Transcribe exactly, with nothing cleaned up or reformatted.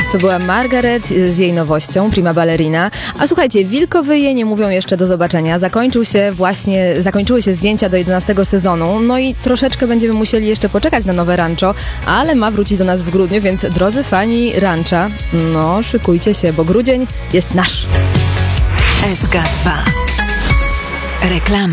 To była Margaret z jej nowością Prima Ballerina. A słuchajcie, wilkowyje nie mówią jeszcze do zobaczenia. Zakończył się właśnie, zakończyły się zdjęcia do jedenastego sezonu. No i troszeczkę będziemy musieli jeszcze poczekać na nowe rancho, ale ma wrócić do nas w grudniu, więc drodzy fani rancha, no szykujcie się, bo grudzień jest nasz. S K dwa. Reklama.